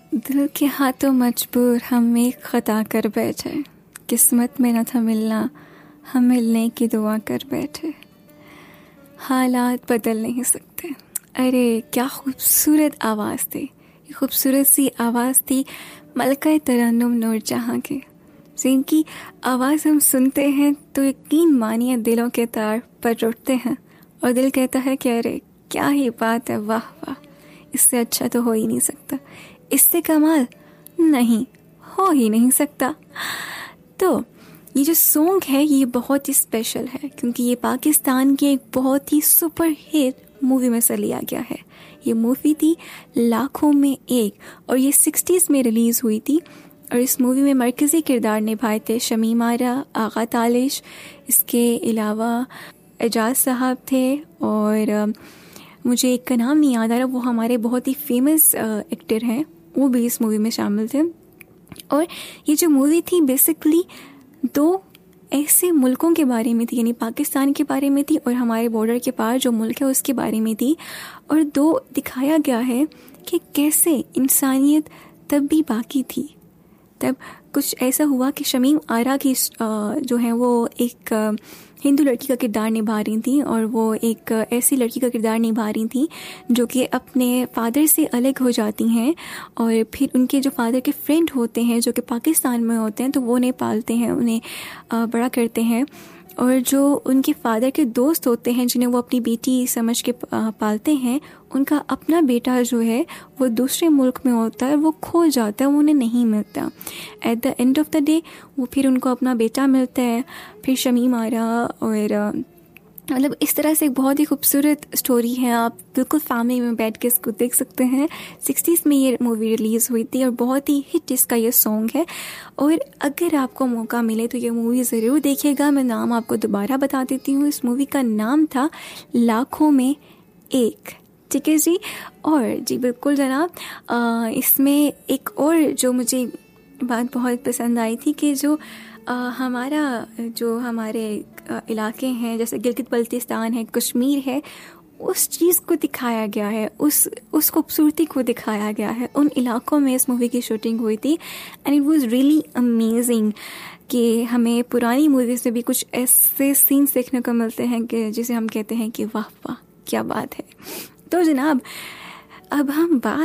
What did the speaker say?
दिल के हाथों मजबूर हम एक खता कर बैठे, किस्मत में न था मिलना, हम मिलने की दुआ कर बैठे। हालात बदल नहीं सकते। अरे क्या खूबसूरत आवाज़ थी, ये खूबसूरत सी आवाज़ थी मलका तरन्नुम नूरजहां की, जिनकी आवाज़ हम सुनते हैं तो यकीन मानिए दिलों के तार पर उठते हैं और दिल कहता है कि अरे क्या ही बात है, वाह वाह, इससे अच्छा तो हो ही नहीं सकता, इससे कमाल नहीं हो ही नहीं सकता। तो ये जो सॉन्ग है ये बहुत ही स्पेशल है क्योंकि ये पाकिस्तान की एक बहुत ही सुपर हिट मूवी में से लिया गया है। ये मूवी थी लाखों में एक और ये 60s में रिलीज़ हुई थी और इस मूवी में मरकज़ी किरदार निभाए थे शमीम आरा, आगा तालिश, इसके अलावा एजाज साहब थे और मुझे एक का नाम नहीं याद आ रहा, वो हमारे बहुत ही फेमस एक्टर हैं, वो भी इस मूवी में शामिल थे। और ये जो मूवी थी बेसिकली दो ऐसे मुल्कों के बारे में थी, यानी पाकिस्तान के बारे में थी और हमारे बॉर्डर के पार जो मुल्क है उसके बारे में थी। और दो दिखाया गया है कि कैसे इंसानियत तब भी बाकी थी। तब कुछ ऐसा हुआ कि शमीम आरा की जो है वो एक हिंदू लड़की का किरदार निभा रही थी और वो एक ऐसी लड़की का किरदार निभा रही थी जो कि अपने फादर से अलग हो जाती हैं और फिर उनके जो फादर के फ्रेंड होते हैं जो कि पाकिस्तान में होते हैं तो वो उन्हें पालते हैं, उन्हें बड़ा करते हैं। और जो उनके फादर के दोस्त होते हैं जिन्हें वो अपनी बेटी समझ के पालते हैं, उनका अपना बेटा जो है वो दूसरे मुल्क में होता है, वो खो जाता है, वो उन्हें नहीं मिलता। At the end of the day वो फिर उनको अपना बेटा मिलता है, फिर शमीम आरा और मतलब इस तरह से एक बहुत ही खूबसूरत स्टोरी है। आप बिल्कुल फैमिली में बैठ के इसको देख सकते हैं। 60s में ये मूवी रिलीज़ हुई थी और बहुत ही हिट इसका ये सॉन्ग है। और अगर आपको मौका मिले तो ये मूवी ज़रूर देखिएगा। मैं नाम आपको दोबारा बता देती हूँ। इस मूवी का नाम था लाखों में एक। ठीक है जी। और जी बिल्कुल जनाब, इसमें एक और जो मुझे बात बहुत पसंद आई थी कि जो हमारे इलाके हैं जैसे गिलगित बल्तिस्तान है, कश्मीर है, उस चीज़ को दिखाया गया है, उस खूबसूरती को दिखाया गया है। उन इलाकों में इस मूवी की शूटिंग हुई थी and it was really amazing कि हमें पुरानी मूवीज़ में भी कुछ ऐसे सीन्स देखने को मिलते हैं कि जिसे हम कहते हैं कि वाह वाह क्या बात है। तो जनाब अब हम बात